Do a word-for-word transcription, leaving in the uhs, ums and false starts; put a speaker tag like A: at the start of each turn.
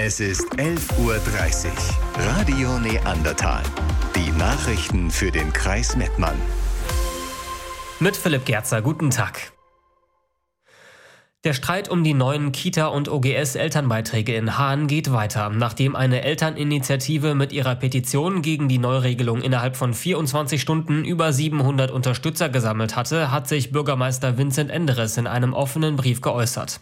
A: Es ist elf Uhr dreißig. Radio Neandertal. Die Nachrichten für den Kreis Mettmann.
B: Mit Philipp Gerzer, guten Tag. Der Streit um die neuen Kita- und O G S-Elternbeiträge in Haan geht weiter. Nachdem eine Elterninitiative mit ihrer Petition gegen die Neuregelung innerhalb von vierundzwanzig Stunden über siebenhundert Unterstützer gesammelt hatte, hat sich Bürgermeister Vincent Enderes in einem offenen Brief geäußert.